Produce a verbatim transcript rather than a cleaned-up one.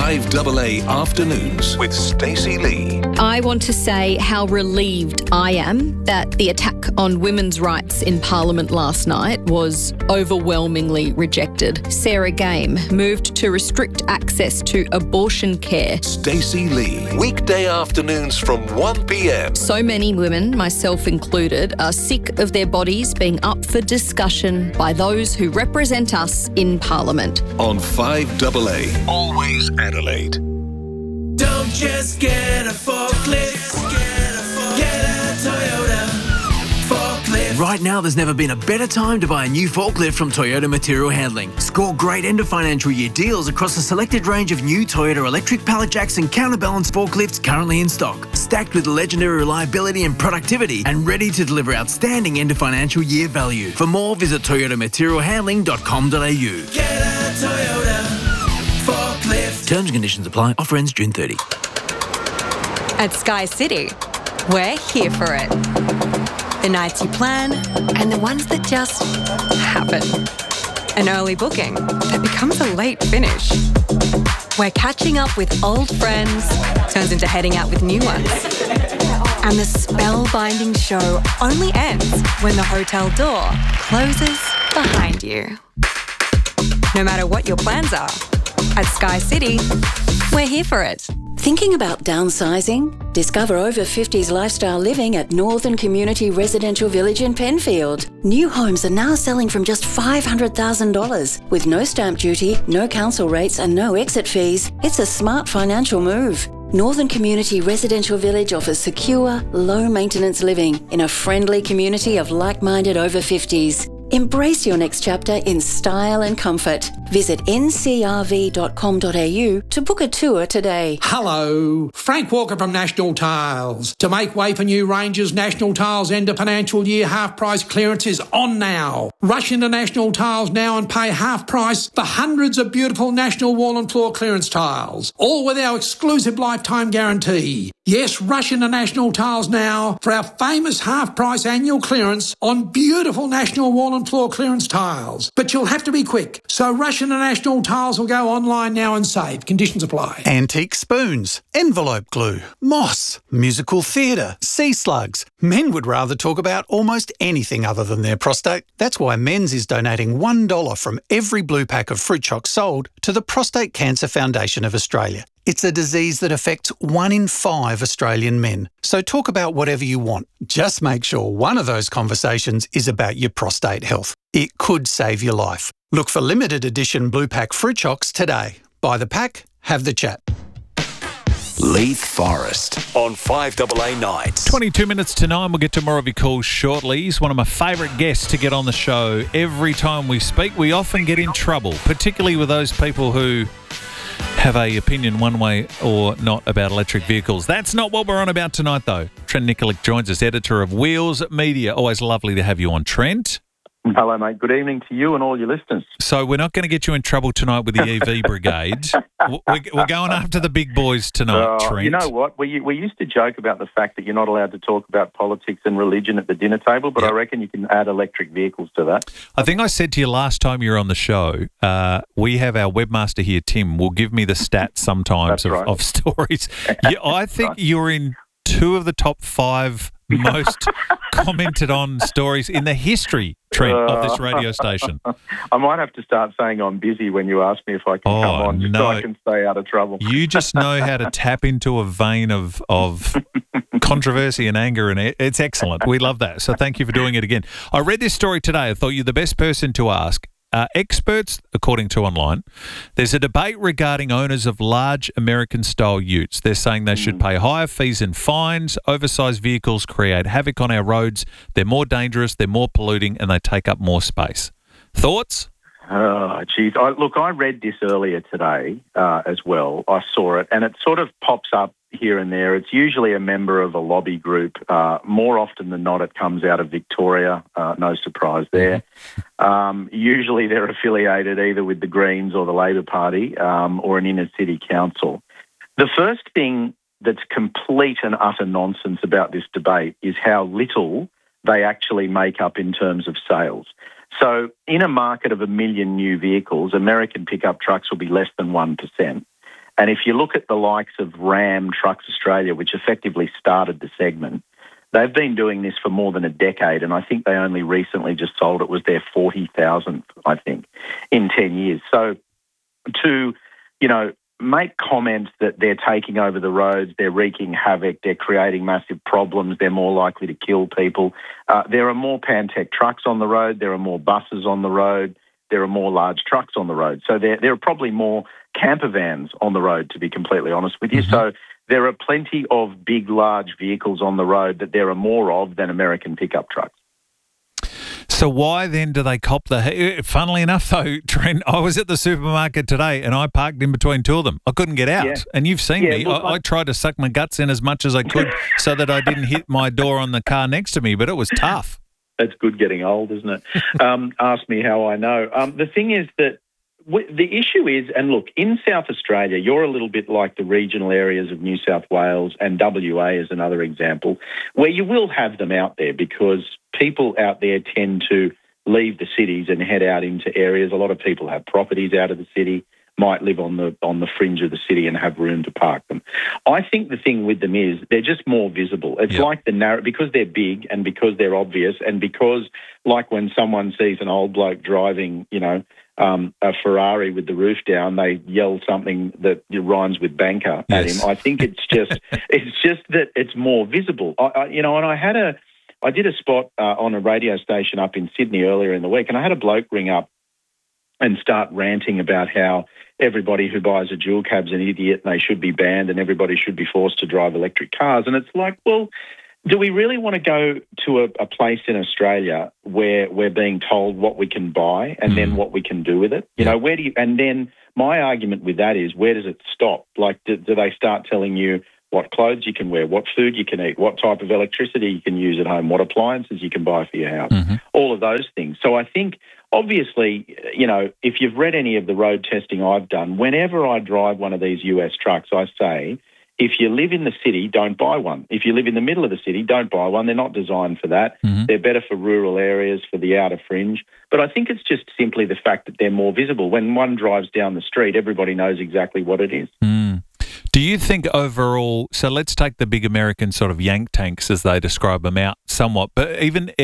five A A Afternoons with Stacey Lee. I want to say how relieved I am that the attack on women's rights in Parliament last night was overwhelmingly rejected. Sarah Game moved to restrict access to abortion care. Stacey Lee. Weekday afternoons from one p m. So many women, myself included, are sick of their bodies being up for discussion by those who represent us in Parliament. On five A A. Always Adelaide. Don't just get a forklift, get a Toyota forklift. Right now, there's never been a better time to buy a new forklift from Toyota Material Handling. Score great end of financial year deals across a selected range of new Toyota electric pallet jacks and counterbalance forklifts currently in stock, stacked with legendary reliability and productivity and ready to deliver outstanding end of financial year value. For more, visit toyota material handling dot com dot a u. Get a Toyota forklift. Terms and conditions apply. Offer ends June thirtieth. At Sky City, we're here for it. The nights you plan and the ones that just happen. An early booking that becomes a late finish. Where catching up with old friends turns into heading out with new ones. And the spellbinding show only ends when the hotel door closes behind you. No matter what your plans are, at Sky City, we're here for it. Thinking about downsizing? Discover over fifties lifestyle living at Northern Community Residential Village in Penfield. New homes are now selling from just five hundred thousand dollars. With no stamp duty, no council rates and no exit fees, it's a smart financial move. Northern Community Residential Village offers secure, low-maintenance living in a friendly community of like-minded over fifties. Embrace your next chapter in style and comfort. Visit n c r v dot com dot a u to book a tour today. Hello, Frank Walker from National Tiles. To make way for new ranges, National Tiles end of financial year half price clearance is on now. Rush into National Tiles now and pay half price for hundreds of beautiful National wall and floor clearance tiles, all with our exclusive lifetime guarantee. Yes, rush into National Tiles now for our famous half price annual clearance on beautiful National wall and floor clearance tiles. But you'll have to be quick, so rush into National Tiles or go online now and save. Conditions apply. Antique spoons, envelope glue, moss, musical theatre, sea slugs. Men would rather talk about almost anything other than their prostate. That's why Men's is donating one dollar from every blue pack of fruit chocs sold to the Prostate Cancer Foundation of Australia. It's a disease that affects one in five Australian men. So talk about whatever you want. Just make sure one of those conversations is about your prostate health. It could save your life. Look for limited edition Blue Pack Fruit Chocs today. Buy the pack, have the chat. Leith Forest on five A A Nights. twenty-two minutes to nine. We'll get to more of your calls shortly. He's one of my favourite guests to get on the show. Every time we speak, we often get in trouble, particularly with those people who have a opinion one way or not about electric vehicles. That's not what we're on about tonight, though. Trent Nikolic joins us, editor of Wheels Media. Always lovely to have you on, Trent. Hello, mate. Good evening to you and all your listeners. So we're not going to get you in trouble tonight with the E V brigade. We're, we're going after the big boys tonight, uh, Trent. You know what? We we used to joke about the fact that you're not allowed to talk about politics and religion at the dinner table, but yep. I reckon you can add electric vehicles to that. I think I said to you last time you were on the show, uh, we have our webmaster here, Tim, will give me the stats sometimes of, right. of stories. Yeah, I think right. you're in two of the top five most commented on stories in the history, Trent, uh, of this radio station. I might have to start saying I'm busy when you ask me if I can oh, come on, just no. so I can stay out of trouble. You just know how to tap into a vein of of controversy and anger, and it's excellent. We love that. So thank you for doing it again. I read this story today. I thought you're the best person to ask. Uh, experts, according to online, there's a debate regarding owners of large American-style utes. They're saying they should pay higher fees and fines. Oversized vehicles create havoc on our roads. They're more dangerous, they're more polluting, and they take up more space. Thoughts? Oh, geez. I, look, I read this earlier today uh, as well. I saw it, and it sort of pops up here and there. It's usually a member of a lobby group. Uh, more often than not, it comes out of Victoria. Uh, no surprise there. Um, usually they're affiliated either with the Greens or the Labor Party um, or an inner-city council. The first thing that's complete and utter nonsense about this debate is how little they actually make up in terms of sales. So in a market of a million new vehicles, American pickup trucks will be less than one percent. And if you look at the likes of Ram Trucks Australia, which effectively started the segment, they've been doing this for more than a decade, and I think they only recently just sold it was their forty thousandth, I think, in ten years. So to, you know, make comments that they're taking over the roads, they're wreaking havoc, they're creating massive problems, they're more likely to kill people. Uh, there are more Pantech trucks on the road, there are more buses on the road, there are more large trucks on the road. So there, there are probably more camper vans on the road, to be completely honest with you. Mm-hmm. So there are plenty of big, large vehicles on the road that there are more of than American pickup trucks. So why then do they cop the... Funnily enough, though, Trent, I was at the supermarket today and I parked in between two of them. I couldn't get out. Yeah. And you've seen yeah, me. Look, I, I tried to suck my guts in as much as I could so that I didn't hit my door on the car next to me, but it was tough. It's good getting old, isn't it? um, ask me how I know. Um, the thing is that w- the issue is, and look, in South Australia, you're a little bit like the regional areas of New South Wales, and W A is another example, where you will have them out there because people out there tend to leave the cities and head out into areas. A lot of people have properties out of the city, might live on the on the fringe of the city and have room to park them. I think the thing with them is they're just more visible. It's yep. like the narrow, because they're big and because they're obvious and because, like when someone sees an old bloke driving, you know, um, a Ferrari with the roof down, they yell something that rhymes with banker yes. at him. I think it's just it's just that it's more visible. I, I, you know, and I had a I did a spot uh, on a radio station up in Sydney earlier in the week, and I had a bloke ring up and start ranting about how everybody who buys a dual cab's an idiot and they should be banned and everybody should be forced to drive electric cars. And it's like, well, do we really want to go to a, a place in Australia where we're being told what we can buy and mm. then what we can do with it? You yeah. know, where do you, and then my argument with that is, where does it stop? Like, do, do they start telling you what clothes you can wear, what food you can eat, what type of electricity you can use at home, what appliances you can buy for your house, mm-hmm. all of those things. So I think, obviously, you know, if you've read any of the road testing I've done, whenever I drive one of these U S trucks, I say, if you live in the city, don't buy one. If you live in the middle of the city, don't buy one. They're not designed for that. Mm-hmm. They're better for rural areas, for the outer fringe. But I think it's just simply the fact that they're more visible. When one drives down the street, everybody knows exactly what it is. Mm. Do you think overall, so let's take the big American sort of yank tanks as they describe them out somewhat, but even